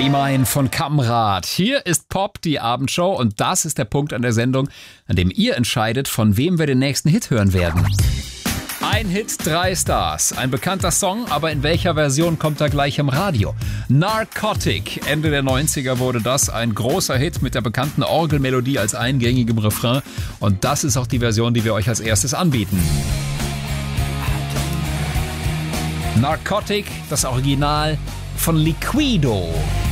Be Mine von Kamrat. Hier ist Pop, die Abendshow, und das ist der Punkt an der Sendung, an dem ihr entscheidet, von wem wir den nächsten Hit hören werden. Ein Hit, 3 Stars. Ein bekannter Song, aber in welcher Version kommt er gleich im Radio? Narcotic. Ende der 90er wurde das ein großer Hit mit der bekannten Orgelmelodie als eingängigem Refrain. Und das ist auch die Version, die wir euch als erstes anbieten. Narcotic, das Original von Liquido.